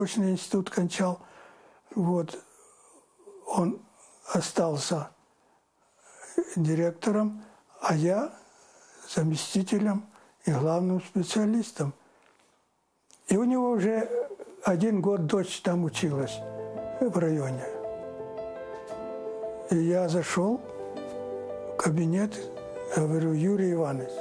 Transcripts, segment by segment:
Научный институт кончал. Вот. Он остался директором, а я заместителем и главным специалистом. И у него уже 1 год дочь там училась в районе. И я зашел в кабинет, говорю: Юрий Иванович,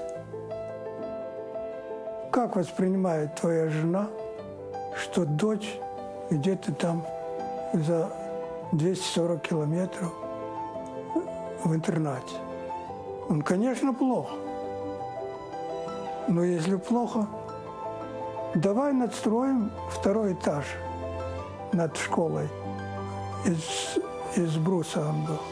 как воспринимает твоя жена, что дочь где-то там за 240 километров в интернате? Он, конечно, плохо. Но если плохо, давай надстроим 2-й этаж над школой. Из бруса он был.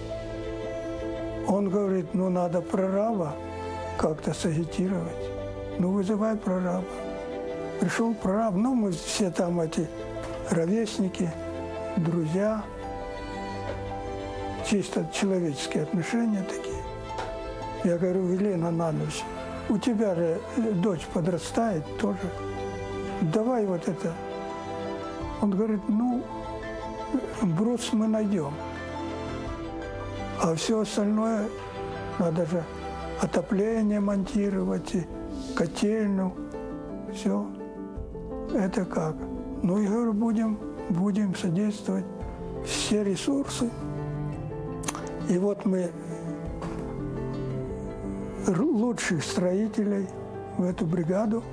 Он говорит: ну надо прораба как-то сагитировать. Ну вызывай прораба. Пришел прораб, ну мы все там эти ровесники, друзья, чисто человеческие отношения такие. Я говорю: Елена Ананович, у тебя же дочь подрастает тоже, давай вот это. Он говорит: ну, брус мы найдем, а все остальное надо же отопление монтировать, и котельную, все. Это как? Ну, я говорю, будем содействовать, все ресурсы. И вот мы лучших строителей в эту бригаду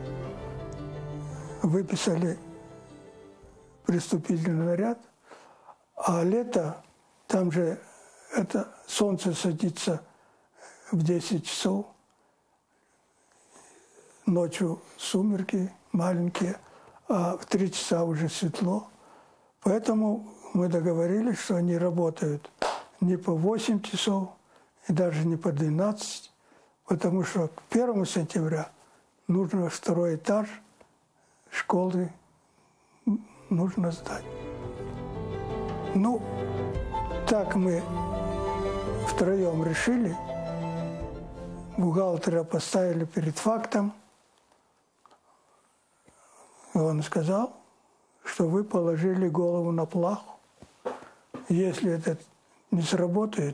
выписали приступительный наряд, а лето, там же это солнце садится в 10 часов, ночью сумерки маленькие, а в 3 часа уже светло. Поэтому мы договорились, что они работают не по 8 часов и даже не по 12, потому что к 1 сентября нужно 2-й этаж школы нужно сдать. Ну, так мы втроем решили, бухгалтера поставили перед фактом. И он сказал, что вы положили голову на плаху. Если это не сработает,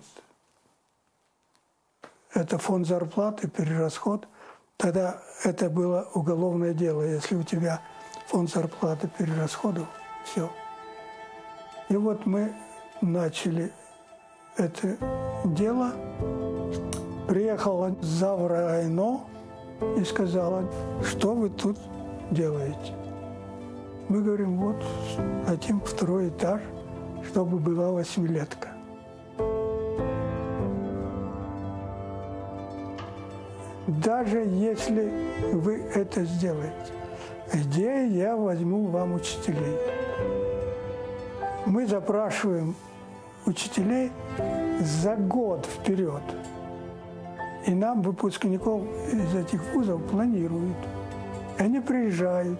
это фонд зарплаты, перерасход, тогда это было уголовное дело. Если у тебя фонд зарплаты перерасходов, все. И вот мы начали это дело. Приехала завра Айно и сказала: что вы тут делаете? Мы говорим: вот хотим 2-й этаж, чтобы была 8-летка. Даже если вы это сделаете, где я возьму вам учителей? Мы запрашиваем учителей за год вперед. И нам выпускников из этих вузов планируют. Они приезжают.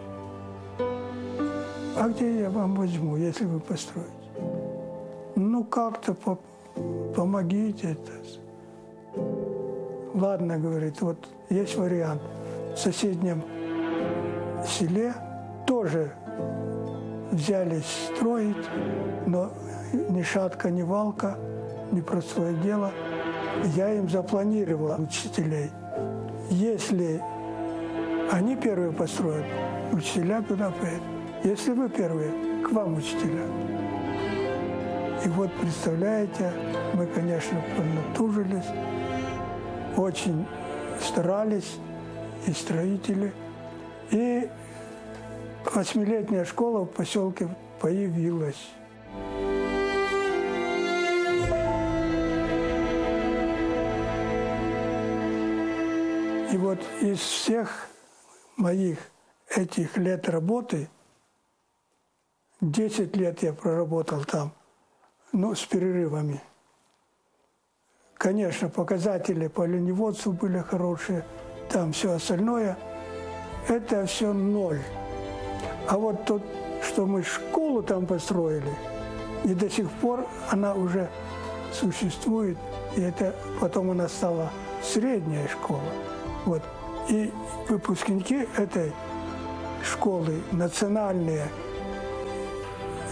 А где я вам возьму, если вы построите? Ну, как-то помогите это. Ладно, говорит, вот есть вариант. В соседнем селе тоже взялись строить, но ни шатка, ни валка, ни простое дело. Я им запланировал учителей. Если они первые построят, учителя туда поедут. Если вы первые, к вам учителя. И вот, представляете, мы, конечно, поднатужились, очень старались, и строители. И 8-летняя школа в поселке появилась. И вот из всех моих этих лет работы, 10 лет я проработал там, ну, с перерывами. Конечно, показатели по оленеводству были хорошие, там все остальное, это все 0. А вот то, что мы школу там построили, и до сих пор она уже существует, и это потом она стала средняя школа. Вот. И выпускники этой школы, национальные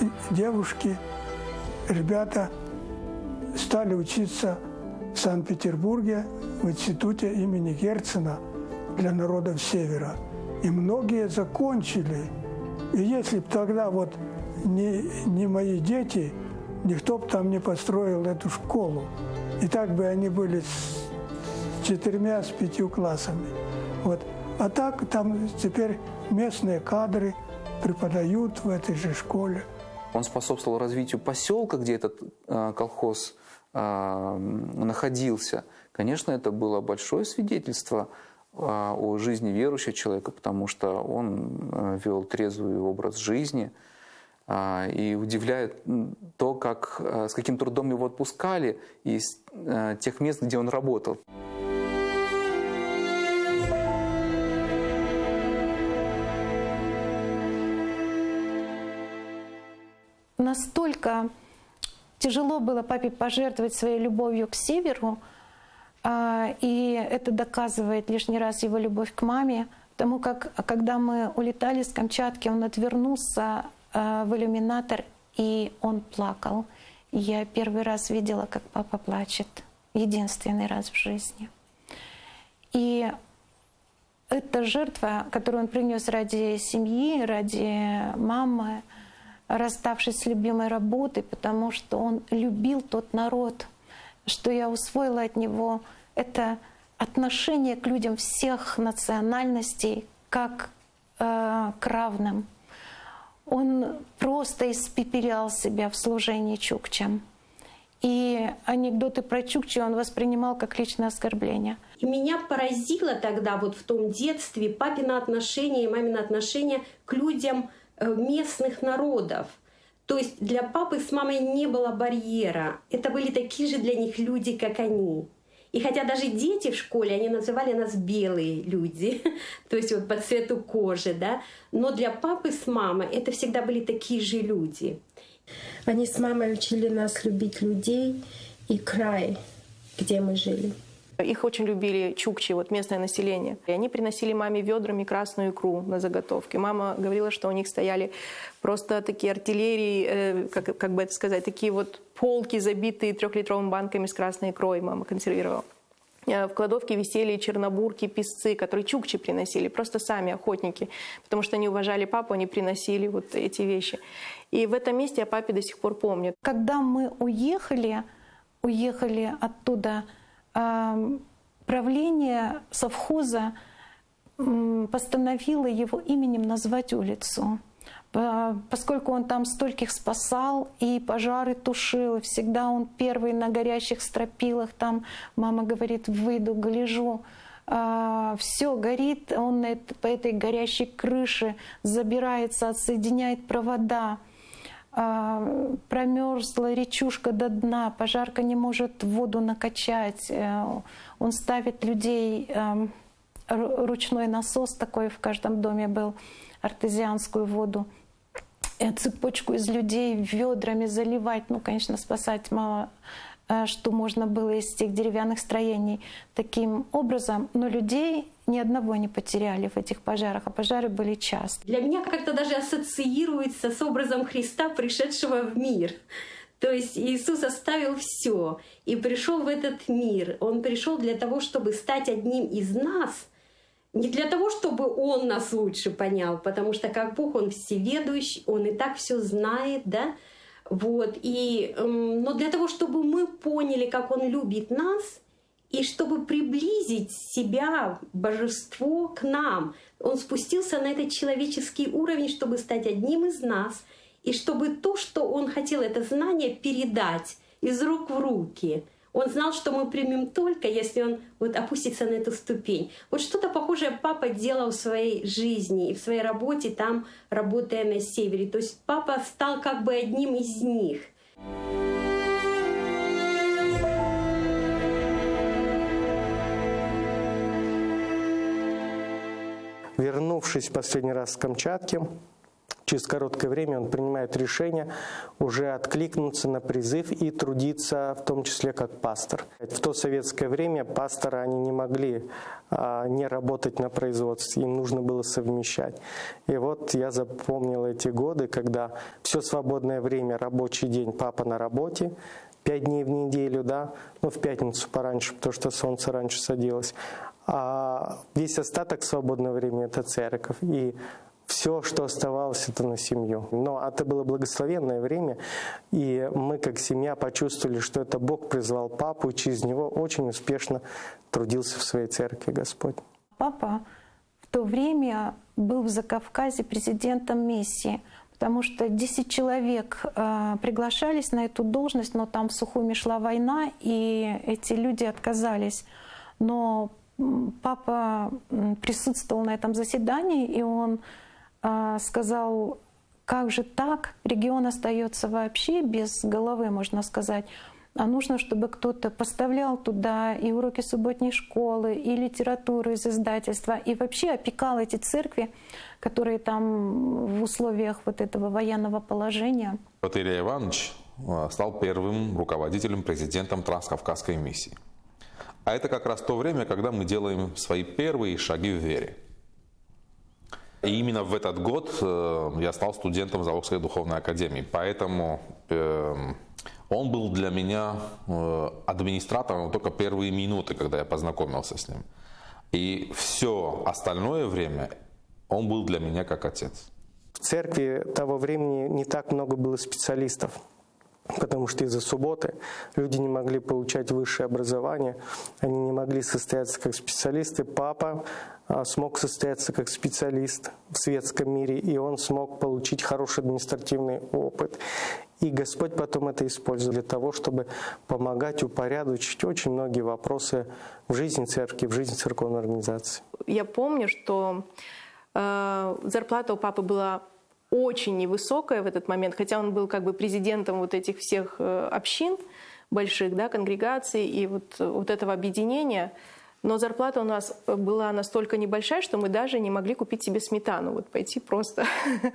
девушки, ребята стали учиться в Санкт-Петербурге в институте имени Герцена для народов Севера. И многие закончили. И если бы тогда вот не мои дети, никто бы там не построил эту школу. И так бы они были с 4, с 5 классами. Вот. А так там теперь местные кадры преподают в этой же школе. Он способствовал развитию поселка, где этот колхоз находился. Конечно, это было большое свидетельство о жизни верующего человека, потому что он вел трезвый образ жизни. И удивляет то, с каким трудом его отпускали из тех мест, где он работал. Настолько тяжело было папе пожертвовать своей любовью к северу, и это доказывает лишний раз его любовь к маме, потому как, когда мы улетали с Камчатки, он отвернулся в иллюминатор, и он плакал. Я первый раз видела, как папа плачет, единственный раз в жизни. И эта жертва, которую он принес ради семьи, ради мамы, расставшись с любимой работой, потому что он любил тот народ, что я усвоила от него, это отношение к людям всех национальностей как к равным. Он просто испепелял себя в служении чукчам. И анекдоты про чукчи он воспринимал как личное оскорбление. И меня поразило тогда, вот в том детстве, папино отношение и мамино отношение к людям местных народов. То есть для папы с мамой не было барьера. Это были такие же для них люди, как они. И хотя даже дети в школе, они называли нас белые люди, то есть вот по цвету кожи, да, но для папы с мамой это всегда были такие же люди. Они с мамой учили нас любить людей и край, где мы жили. Их очень любили чукчи, вот местное население. И они приносили маме ведрами красную икру на заготовки. Мама говорила, что у них стояли просто такие артиллерии, как бы это сказать, такие вот полки, забитые 3-литровыми банками с красной икрой, мама консервировала. В кладовке висели чернобурки, песцы, которые чукчи приносили, просто сами охотники. Потому что они уважали папу, они приносили вот эти вещи. И в этом месте я папе до сих пор помню. Когда мы уехали оттуда, правление совхоза постановило его именем назвать улицу. Поскольку он там стольких спасал и пожары тушил, и всегда он первый на горящих стропилах, там мама говорит, выйду, гляжу, все горит, он по этой горящей крыше забирается, отсоединяет провода. Промерзла речушка до дна, пожарка не может воду накачать. Он ставит людей, ручной насос такой в каждом доме был, артезианскую воду, цепочку из людей ведрами заливать, ну, конечно, спасать мало что можно было из тех деревянных строений таким образом, но людей ни одного не потеряли в этих пожарах, а пожары были часто. Для меня как-то даже ассоциируется с образом Христа, пришедшего в мир. То есть Иисус оставил все и пришел в этот мир. Он пришел для того, чтобы стать одним из нас, не для того, чтобы Он нас лучше понял, потому что как Бог, Он всеведущий, Он и так все знает, да? Вот. Но для того, чтобы мы поняли, как Он любит нас, и чтобы приблизить себя, божество, к нам, Он спустился на этот человеческий уровень, чтобы стать одним из нас, и чтобы то, что Он хотел, это знание передать из рук в руки. Он знал, что мы примем только, если Он вот опустится на эту ступень. Вот что-то похожее папа делал в своей жизни и в своей работе, там, работая на севере. То есть папа стал как бы одним из них. Вернувшись в последний раз с Камчатки, через короткое время он принимает решение уже откликнуться на призыв и трудиться, в том числе как пастор. В то советское время пасторы они не могли не работать на производстве, им нужно было совмещать. И вот я запомнил эти годы, когда все свободное время, рабочий день, папа на работе, 5 дней в неделю, да, ну в пятницу пораньше, потому что солнце раньше садилось, а весь остаток свободного времени — это церковь. И все, что оставалось, это на семью. Но это было благословенное время, и мы, как семья, почувствовали, что это Бог призвал папу, и через него очень успешно трудился в своей церкви Господь. Папа в то время был в Закавказье президентом миссии, потому что 10 человек приглашались на эту должность, но там в Сухуми шла война, и эти люди отказались. Но папа присутствовал на этом заседании, и он сказал, как же так, регион остается вообще без головы, можно сказать. А нужно, чтобы кто-то поставлял туда и уроки субботней школы, и литературу из издательства, и вообще опекал эти церкви, которые там в условиях вот этого военного положения. Вот Илья Иванович стал первым руководителем, президентом Транскавказской миссии. А это как раз то время, когда мы делаем свои первые шаги в вере. И именно в этот год я стал студентом Залогской духовной академии. Поэтому он был для меня администратором только первые минуты, когда я познакомился с ним. И все остальное время он был для меня как отец. В церкви того времени не так много было специалистов, потому что из-за субботы люди не могли получать высшее образование, они не могли состояться как специалисты. Папа смог состояться как специалист в светском мире, и он смог получить хороший административный опыт. И Господь потом это использовал для того, чтобы помогать упорядочить очень многие вопросы в жизни церкви, в жизни церковной организации. Я помню, что зарплата у папы была очень невысокая в этот момент, хотя он был как бы президентом вот этих всех общин больших, да, конгрегаций и вот этого объединения. Но зарплата у нас была настолько небольшая, что мы даже не могли купить себе сметану, вот пойти просто.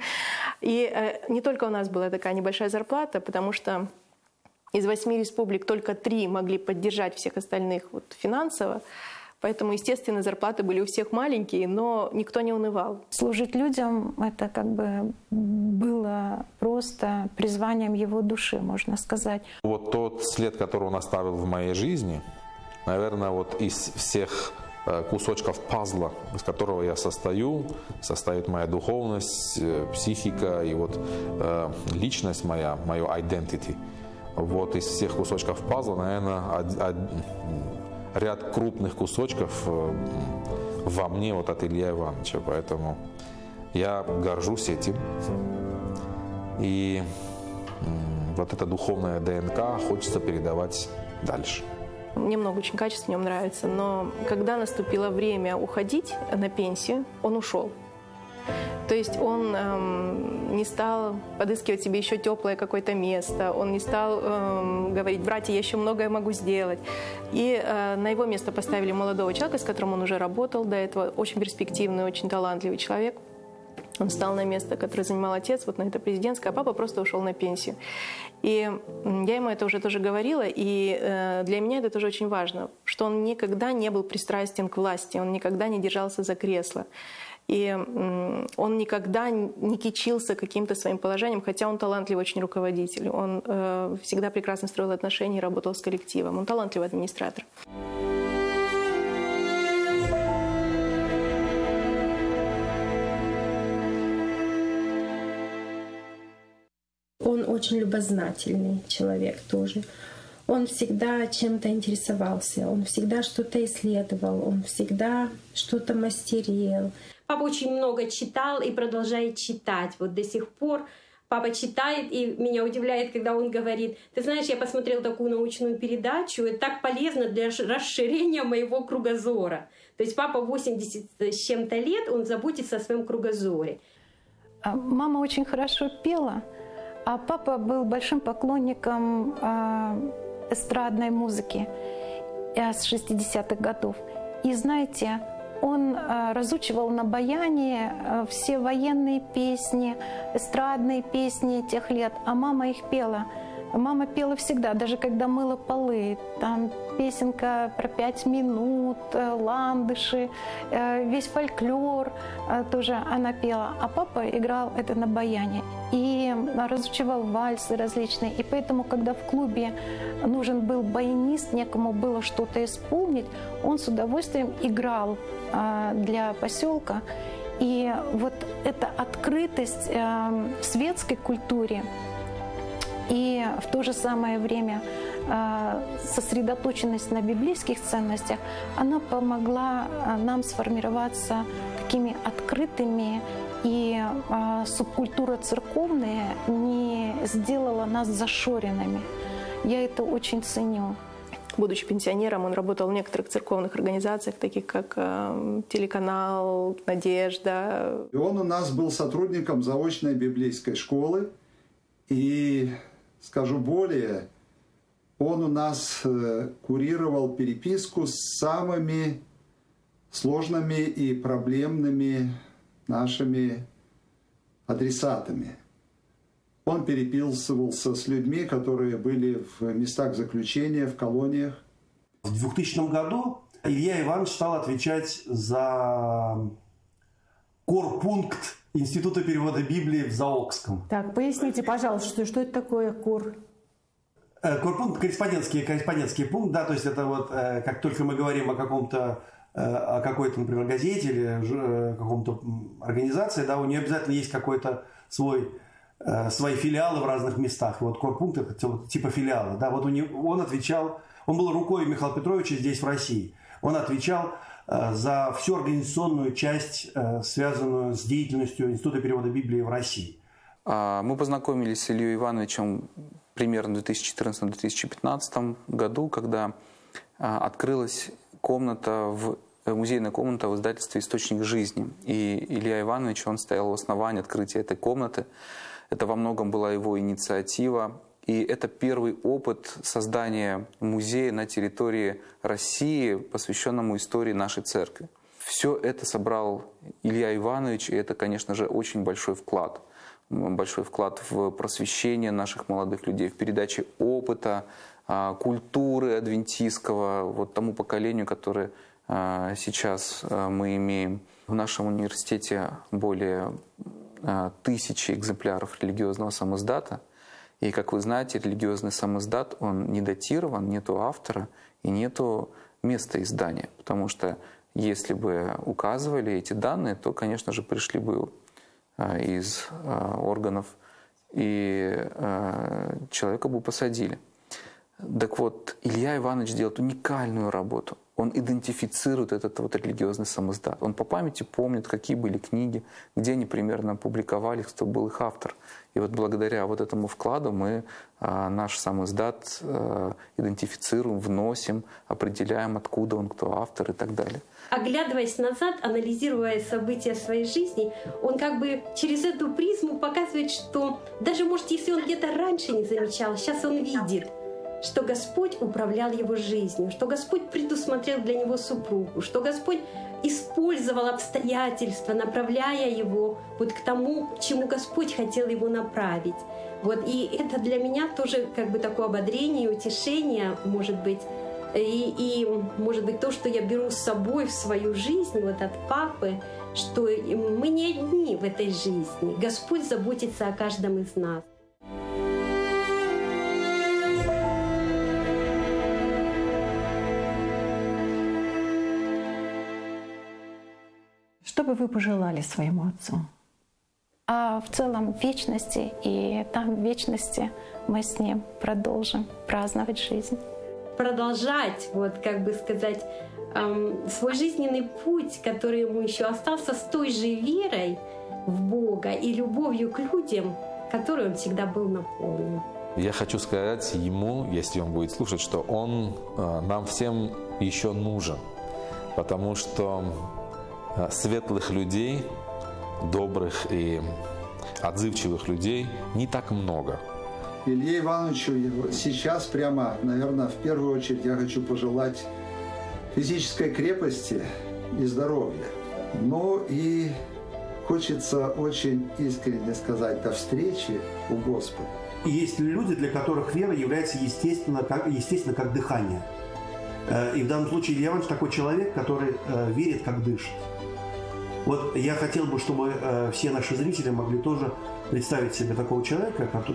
И не только у нас была такая небольшая зарплата, потому что из 8 республик только 3 могли поддержать всех остальных вот финансово. Поэтому, естественно, зарплаты были у всех маленькие, но никто не унывал. Служить людям — это как бы было просто призванием его души, можно сказать. Вот тот след, который он оставил в моей жизни, наверное, вот из всех кусочков пазла, из которого я состою, состоит моя духовность, психика и вот личность моя, мое identity. Вот из всех кусочков пазла, наверное, ряд крупных кусочков во мне вот от Ильи Ивановича. Поэтому я горжусь этим. И вот это духовное ДНК хочется передавать дальше. Мне много очень качеств в нем нравится, но когда наступило время уходить на пенсию, он ушел. То есть он не стал подыскивать себе еще теплое какое-то место, он не стал говорить: братья, я еще многое могу сделать. И на его место поставили молодого человека, с которым он уже работал до этого, очень перспективный, очень талантливый человек. Он встал на место, которое занимал отец, вот на это президентское, а папа просто ушел на пенсию. И я ему это уже тоже говорила, и для меня это тоже очень важно, что он никогда не был пристрастен к власти, он никогда не держался за кресло. И он никогда не кичился каким-то своим положением, хотя он талантливый очень руководитель. Он всегда прекрасно строил отношения и работал с коллективом. Он талантливый администратор. Он очень любознательный человек тоже. Он всегда чем-то интересовался, он всегда что-то исследовал, он всегда что-то мастерил. Папа очень много читал и продолжает читать. Вот до сих пор папа читает, и меня удивляет, когда он говорит: ты знаешь, я посмотрел такую научную передачу, это так полезно для расширения моего кругозора. То есть папа 80 с чем-то лет, он заботится о своем кругозоре. Мама очень хорошо пела, а папа был большим поклонником эстрадной музыки с 60-х годов. И знаете, Он разучивал на баяне все военные песни, эстрадные песни тех лет, а мама их пела. Мама пела всегда, даже когда мыла полы. Там песенка про 5 минут, ландыши, весь фольклор тоже она пела. А папа играл это на баяне и разучивал вальсы различные. И поэтому, когда в клубе нужен был баянист, некому было что-то исполнить, он с удовольствием играл для поселка. И вот эта открытость светской культуре и в то же самое время сосредоточенность на библейских ценностях, она помогла нам сформироваться такими открытыми, и субкультура церковная не сделала нас зашоренными. Я это очень ценю. Будучи пенсионером, он работал в некоторых церковных организациях, таких как телеканал, «Надежда». И он у нас был сотрудником заочной библейской школы. И скажу более, он у нас курировал переписку с самыми сложными и проблемными нашими адресатами. Он переписывался с людьми, которые были в местах заключения, в колониях. В 2000 году Илья Иванович стал отвечать за корпункт Института перевода Библии в Заокском. Так, поясните, пожалуйста, что это такое кор? Корпункт – корреспондентский пункт, да, то есть это вот, как только мы говорим о какой-то, например, газете или каком-то организации, да, у нее обязательно есть какой-то свои филиалы в разных местах. И вот корпункт – это типа филиала, да, вот он отвечал, он был рукой Михаила Петровича здесь, в России, он отвечал за всю организационную часть, связанную с деятельностью Института перевода Библии в России. Мы познакомились с Ильей Ивановичем примерно в 2014-2015 году, когда открылась музейная комната в издательстве «Источник жизни». И Илья Иванович, он стоял у основания открытия этой комнаты. Это во многом была его инициатива. И это первый опыт создания музея на территории России, посвященному истории нашей церкви. Все это собрал Илья Иванович, и это, конечно же, очень большой вклад в просвещение наших молодых людей, в передаче опыта, культуры адвентистского вот тому поколению, которое сейчас мы имеем. В нашем университете более 1000 экземпляров религиозного самиздата. И, как вы знаете, религиозный самиздат, он не датирован, нету автора и нету места издания. Потому что если бы указывали эти данные, то, конечно же, пришли бы из органов, и человека бы посадили. Так вот, Илья Иванович делает уникальную работу. Он идентифицирует этот вот религиозный самиздат. Он по памяти помнит, какие были книги, где они примерно публиковались, кто был их автор. И вот благодаря вот этому вкладу мы наш самиздат идентифицируем, вносим, определяем, откуда он, кто автор и так далее. Оглядываясь назад, анализируя события своей жизни, он как бы через эту призму показывает, что даже, может, если он где-то раньше не замечал, сейчас он видит, что Господь управлял его жизнью, что Господь предусмотрел для него супругу, что Господь использовал обстоятельства, направляя его вот к тому, к чему Господь хотел его направить. Вот, и это для меня тоже как бы такое ободрение и утешение, может быть, и может быть то, что я беру с собой в свою жизнь вот от папы, что мы не одни в этой жизни. Господь заботится о каждом из нас. Что бы вы пожелали своему отцу? А в целом вечности, и там в вечности мы с ним продолжим праздновать жизнь. Продолжать, вот как бы сказать, свой жизненный путь, который ему еще остался, с той же верой в Бога и любовью к людям, которой он всегда был наполнен. Я хочу сказать ему, если он будет слушать, что он нам всем еще нужен, потому что светлых людей, добрых и отзывчивых людей не так много. Илье Ивановичу сейчас прямо, наверное, в первую очередь я хочу пожелать физической крепости и здоровья. Но и хочется очень искренне сказать до встречи у Господа. И есть люди, для которых вера является естественно как дыхание. И в данном случае Илья Иванович такой человек, который верит, как дышит. Вот я хотел бы, чтобы все наши зрители могли тоже представить себе такого человека,